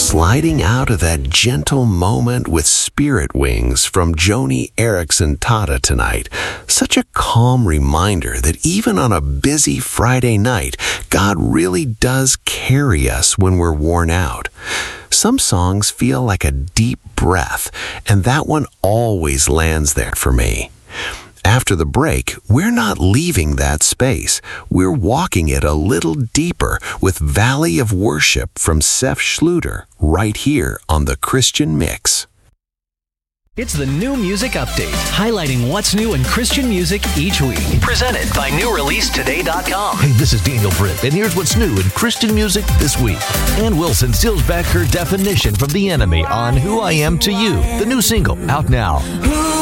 sliding out of that gentle moment with Spirit Wings from Joni Eareckson Tada tonight. Such a calm reminder that even on a busy Friday night, God really does carry us when we're worn out. Some songs feel like a deep breath, and that one always lands there for me. After the break, we're not leaving that space. We're walking it a little deeper with Valley of Worship from Seth Schluter right here on The Christian Mix. It's the New Music Update, highlighting what's new in Christian music each week. Presented by NewReleaseToday.com. Hey, this is Daniel Britt, and here's what's new in Christian music this week. Ann Wilson steals back her definition from The Enemy on Who I Am to You, the new single, out now.